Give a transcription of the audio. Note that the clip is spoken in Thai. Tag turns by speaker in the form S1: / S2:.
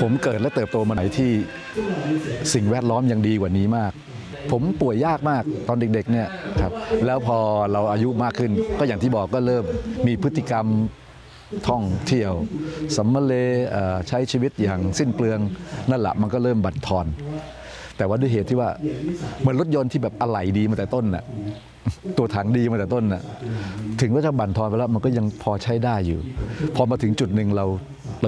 S1: ผมเกิดและเติบโตมาในที่สิ่งแวดล้อมยังดีกว่านี้มากผมป่วยยากมากตอนเด็กๆเนี่ยครับแล้วพอเราอายุมากขึ้นก็อย่างที่บอกก็เริ่มมีพฤติกรรมท่องเที่ยวสัมมะเลใช้ชีวิตอย่างสิ้นเปลืองนั่นแหละมันก็เริ่มบั่นทอนแต่ว่าด้วยเหตุที่ว่าเหมือนรถยนต์ที่แบบอะไหล่ดีมาแต่ต้นน่ะตัวถังดีมาแต่ต้นน่ะถึงว่าจะบั่นทอนไปแล้วมันก็ยังพอใช้ได้อยู่พอมาถึงจุดหนึ่งเรา